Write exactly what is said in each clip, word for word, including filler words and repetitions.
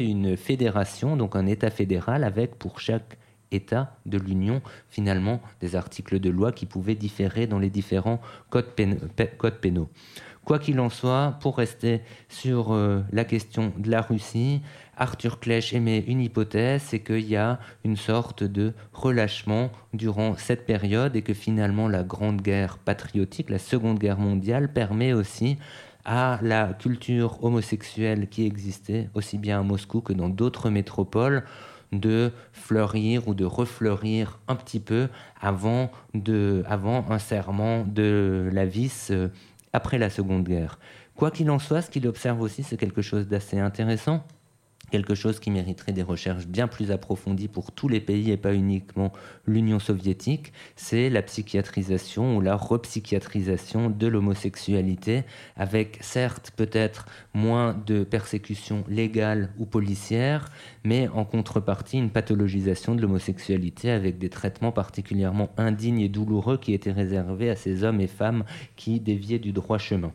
une fédération, donc un État fédéral, avec pour chaque État de l'Union, finalement, des articles de loi qui pouvaient différer dans les différents codes, pén- codes pénaux. Quoi qu'il en soit, pour rester sur euh, la question de la Russie, Arthur Klech émet une hypothèse, c'est qu'il y a une sorte de relâchement durant cette période et que finalement la Grande Guerre patriotique, la Seconde Guerre mondiale, permet aussi à la culture homosexuelle qui existait aussi bien à Moscou que dans d'autres métropoles de fleurir ou de refleurir un petit peu avant, de, avant un serment de la vis euh, après la Seconde Guerre. Quoi qu'il en soit, ce qu'il observe aussi, c'est quelque chose d'assez intéressant, quelque chose qui mériterait des recherches bien plus approfondies pour tous les pays et pas uniquement l'Union soviétique, c'est la psychiatrisation ou la repsychiatrisation de l'homosexualité, avec certes peut-être moins de persécutions légales ou policières, mais en contrepartie une pathologisation de l'homosexualité avec des traitements particulièrement indignes et douloureux qui étaient réservés à ces hommes et femmes qui déviaient du droit chemin.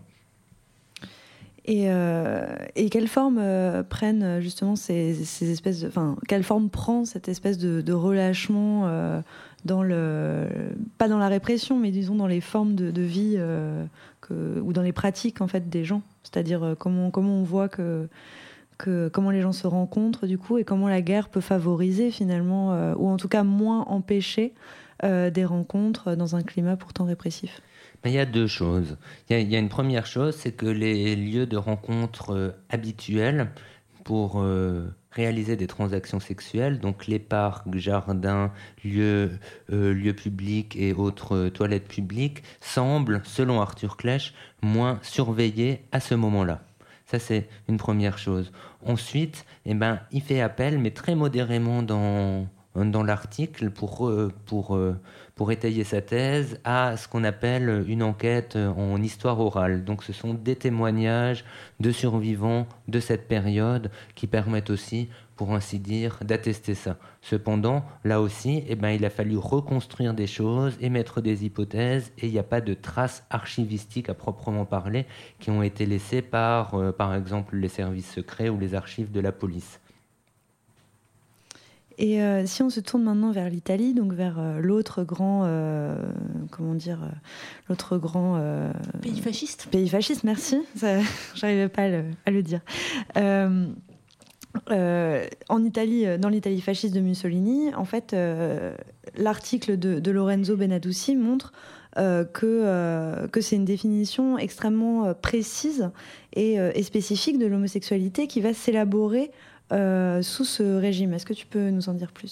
Et, euh, et quelle forme euh, prennent justement ces, ces espèces de, enfin, quelle forme prend cette espèce de, de relâchement euh, dans le, pas dans la répression, mais disons dans les formes de, de vie euh, que, ou dans les pratiques en fait des gens. C'est-à-dire euh, comment comment on voit que, que comment les gens se rencontrent du coup et comment la guerre peut favoriser finalement euh, ou en tout cas moins empêcher euh, des rencontres dans un climat pourtant répressif. Il y a deux choses. Il y a, il y a une première chose, c'est que les lieux de rencontre euh, habituels pour euh, réaliser des transactions sexuelles, donc les parcs, jardins, lieux, euh, lieux publics et autres euh, toilettes publiques, semblent, selon Arthur Klech, moins surveillés à ce moment-là. Ça, c'est une première chose. Ensuite, eh ben, il fait appel, mais très modérément dans, dans l'article, pour... Euh, pour euh, pour étayer sa thèse, à ce qu'on appelle une enquête en histoire orale. Donc ce sont des témoignages de survivants de cette période qui permettent aussi, pour ainsi dire, d'attester ça. Cependant, là aussi, eh ben, il a fallu reconstruire des choses, émettre des hypothèses, et il n'y a pas de traces archivistiques à proprement parler qui ont été laissées par, euh, par exemple, les services secrets ou les archives de la police. Et euh, si on se tourne maintenant vers l'Italie, donc vers euh, l'autre grand, euh, comment dire, euh, l'autre grand euh, pays fasciste. Pays fasciste, merci. Ça, j'arrivais pas à le, à le dire. Euh, euh, en Italie, dans l'Italie fasciste de Mussolini, en fait, euh, l'article de, de Lorenzo Benadussi montre euh, que euh, que c'est une définition extrêmement précise et, euh, et spécifique de l'homosexualité qui va s'élaborer Euh, sous ce régime. Est-ce que tu peux nous en dire plus ?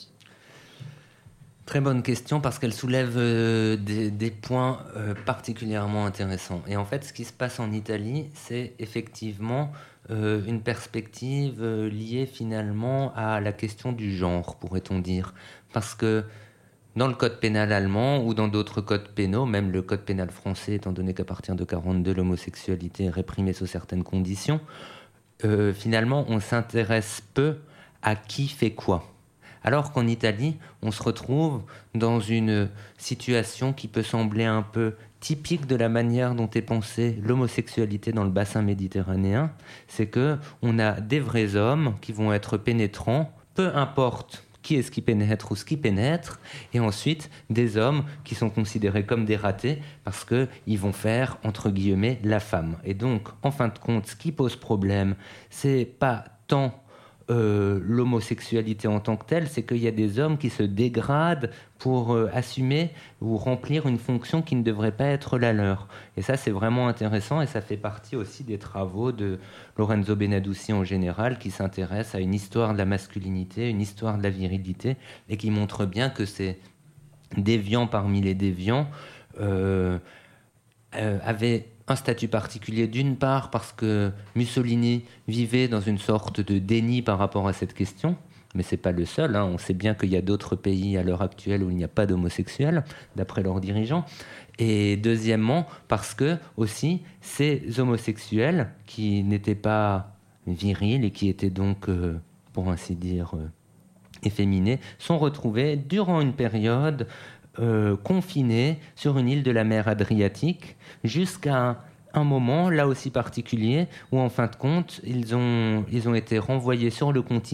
Très bonne question parce qu'elle soulève euh, des, des points euh, particulièrement intéressants. Et en fait, ce qui se passe en Italie, c'est effectivement euh, une perspective euh, liée finalement à la question du genre, pourrait-on dire. Parce que dans le code pénal allemand ou dans d'autres codes pénaux, même le code pénal français, étant donné qu'à partir de quarante-deux, l'homosexualité est réprimée sous certaines conditions, Euh, finalement, on s'intéresse peu à qui fait quoi. Alors qu'en Italie, on se retrouve dans une situation qui peut sembler un peu typique de la manière dont est pensée l'homosexualité dans le bassin méditerranéen. C'est qu'on a des vrais hommes qui vont être pénétrants, peu importe qui est-ce qui pénètre ou ce qui pénètre, et ensuite des hommes qui sont considérés comme des ratés parce qu'ils vont faire, entre guillemets, la femme. Et donc, en fin de compte, ce qui pose problème, c'est pas tant euh, l'homosexualité en tant que telle, c'est qu'il y a des hommes qui se dégradent pour euh, assumer ou remplir une fonction qui ne devrait pas être la leur. Et ça, c'est vraiment intéressant, et ça fait partie aussi des travaux de Lorenzo Benadussi en général, qui s'intéresse à une histoire de la masculinité, une histoire de la virilité, et qui montre bien que ces déviants parmi les déviants euh, euh, avaient un statut particulier, d'une part parce que Mussolini vivait dans une sorte de déni par rapport à cette question, mais ce n'est pas le seul, hein. On sait bien qu'il y a d'autres pays à l'heure actuelle où il n'y a pas d'homosexuels, d'après leurs dirigeants. Et deuxièmement, parce que aussi ces homosexuels qui n'étaient pas virils et qui étaient donc, euh, pour ainsi dire, euh, efféminés, sont retrouvés durant une période euh, confinés sur une île de la mer Adriatique jusqu'à un moment, là aussi particulier, où en fin de compte, ils ont, ils ont été renvoyés sur le continent